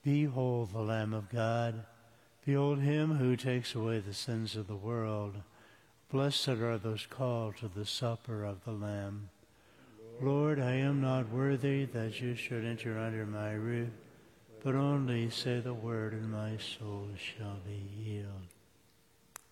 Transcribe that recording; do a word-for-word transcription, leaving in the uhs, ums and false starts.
Behold the Lamb of God. Behold him who takes away the sins of the world. Blessed are those called to the supper of the Lamb. Lord, I am not worthy that you should enter under my roof, but only say the word and my soul shall be healed.